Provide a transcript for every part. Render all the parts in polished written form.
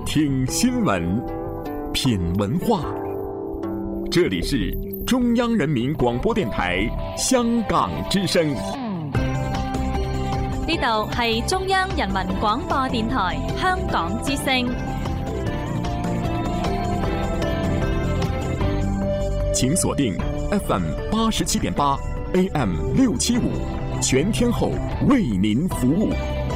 聽新聞，品文化。這裡是中央人民廣播電台香港之聲。 呢度係中央人民廣播電台香港之聲。 請鎖定 FM 87.8 AM 675，全天候為您服務。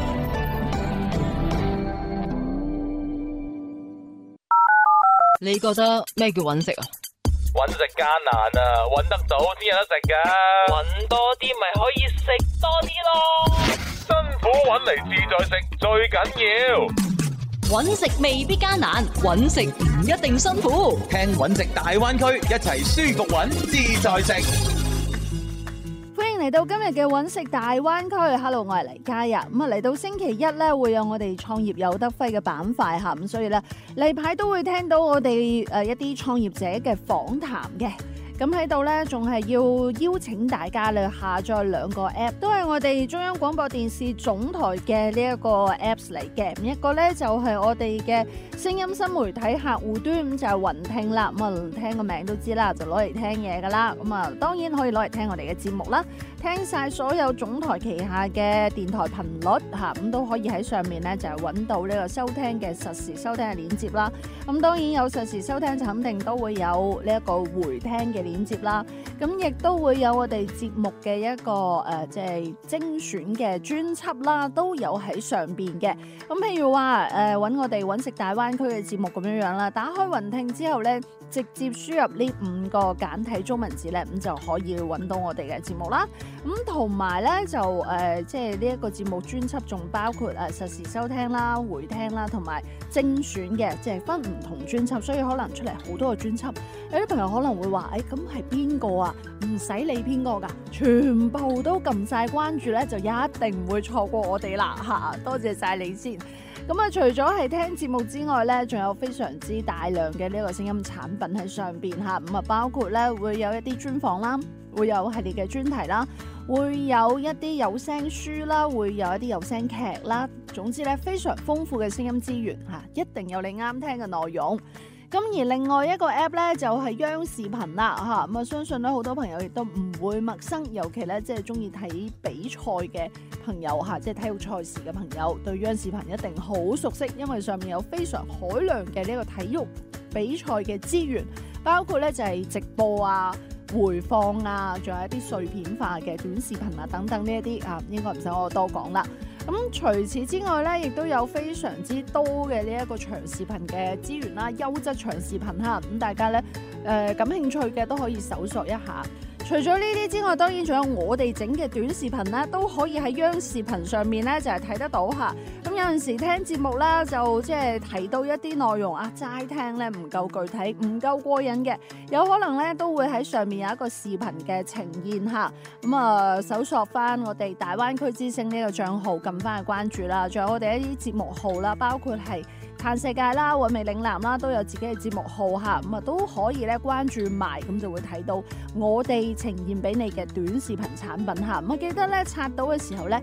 你覺得咩叫揾食啊？ 揾食艱難啊，揾得到先有得食噶。揾多啲咪可以食多啲咯。辛苦揾嚟自在食最緊要。 揾食未必艱難，揾食唔一定辛苦。 聽揾食大灣區，一齊舒服揾自在食。 歡迎嚟到今日嘅揾食大灣區 ，Hello， 我係黎嘉日。咁嚟到星期一咧，會有我哋創業有得揮嘅板塊嚇，咁所以咧例牌都會聽到我哋一啲創業者嘅訪談嘅。咁喺度咧，仲係要邀請大家咧下載兩個 app， 都係我哋中央廣播電視總台嘅呢一個 apps 嚟嘅。一個咧就係我哋嘅聲音新媒體客戶端，就係雲聽啦。咁啊，聽個名都知啦，就攞嚟聽嘢噶啦。咁啊，當然可以攞嚟聽我哋嘅節目啦，聽晒所有總台旗下嘅電台頻率嚇，咁都可以喺上面咧就係揾到呢個收聽嘅實時收聽嘅鏈接啦。咁當然有實時收聽就肯定都會有呢一個回聽嘅鏈接啦，咁亦都會有我哋節目嘅一個即係精選嘅專輯啦，都有喺上邊嘅。咁譬如話揾我哋揾食大灣區嘅節目咁樣樣啦，打開雲聽之後咧，直接輸入呢5個簡體中文字咧，咁就可以揾到我哋嘅節目啦。咁同埋咧就即係呢一個節目專輯仲包括實時收聽啦、回聽啦，同埋精選嘅，即係分唔同專輯，所以可能出嚟好多個專輯。有啲朋友可能會話：咁係邊個啊？唔使理邊個㗎，全部都撳晒關注咧，就一定唔會錯過我哋啦嚇！多謝晒你先。咁啊，除咗係聽節目之外咧，仲有非常之大量嘅呢個聲音產品喺上邊嚇。咁啊，包括咧會有一啲專訪啦，會有系列嘅專題啦，會有一啲有聲書啦，會有一啲有聲劇啦。總之咧，非常豐富嘅聲音資源嚇，一定有你啱聽嘅內容。咁而另外一個 app 咧就係央視頻啦嚇，咁啊相信咧好多朋友亦都唔會陌生，尤其咧即係中意睇比賽嘅朋友嚇，即係體育賽事嘅朋友，對央視頻一定好熟悉，因為上面有非常海量嘅呢個體育比賽嘅資源，包括咧就係直播啊、回放啊，仲有一啲碎片化嘅短視頻啊等等呢一啲啊，應該唔使我多講啦。咁除此之外咧，亦都有非常之多嘅呢一個長視頻嘅資源啦，優質長視頻嚇，咁大家咧感興趣嘅都可以搜索一下。除咗呢啲之外，當然仲有我哋整嘅短視頻咧，都可以喺央視頻上面咧就係睇得到嚇。咁有陣時聽節目啦，就即係提到一啲內容啊，齋聽咧唔夠具體，唔夠過癮嘅，有可能咧都會喺上面有一個視頻嘅呈現嚇。咁啊，搜索翻我哋大灣區之聲呢個帳號，撳翻去關注啦。仲有我哋一啲節目號啦，包括係嘆世界啦、韻味嶺南啦，都有自己嘅節目號嚇，咁啊都可以咧關注埋，咁就會睇到我哋呈現俾你嘅短視頻產品嚇。咁啊記得咧刷到嘅時候咧，